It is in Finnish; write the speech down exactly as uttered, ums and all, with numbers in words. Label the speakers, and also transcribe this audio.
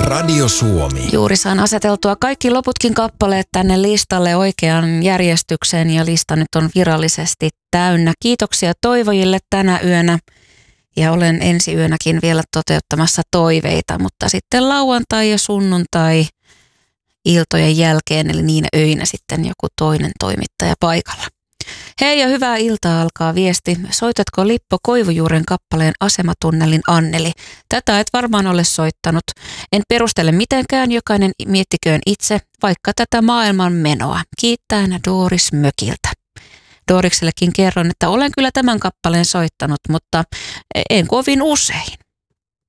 Speaker 1: Radio Suomi.
Speaker 2: Juuri saan aseteltua kaikki loputkin kappaleet tänne listalle oikean järjestykseen ja lista nyt on virallisesti täynnä. Kiitoksia toivojille tänä yönä ja olen ensi yönäkin vielä toteuttamassa toiveita, mutta sitten lauantai ja sunnuntai iltojen jälkeen eli niinä öinä sitten joku toinen toimittaja paikalla. Hei ja hyvää iltaa, alkaa viesti. Soitatko Lippo Koivujuuren kappaleen Asematunnelin Anneli? Tätä et varmaan ole soittanut. En perustele mitenkään, jokainen miettiköön itse vaikka tätä maailman menoa. Kiittäen Doris Mökiltä. Doriksellekin kerron, että olen kyllä tämän kappaleen soittanut, mutta en kovin usein.